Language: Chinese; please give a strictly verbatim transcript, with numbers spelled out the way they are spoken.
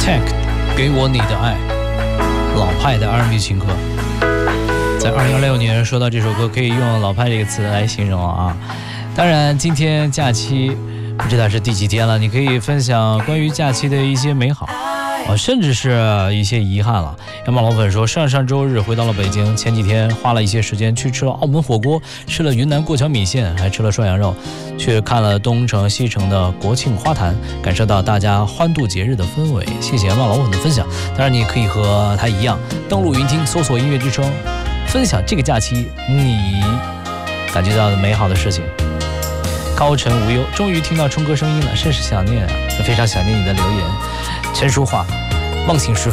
Tank 给我你的爱，老派的 R and B 情歌。在二零二六年说到这首歌，可以用老派这个词来形容啊。当然今天假期不知道是第几天了，你可以分享关于假期的一些美好啊，甚至是一些遗憾了。亚马老粉说，上上周日回到了北京，前几天花了一些时间去吃了澳门火锅，吃了云南过桥米线，还吃了涮羊肉，去看了东城西城的国庆花坛，感受到大家欢度节日的氛围。谢谢亚马老粉的分享。当然你也可以和他一样登录云听，搜索音乐之声，分享这个假期你感觉到的美好的事情。高晨无忧，终于听到冲哥声音了，甚是想念啊，非常想念你的留言。陈淑桦，梦醒时分。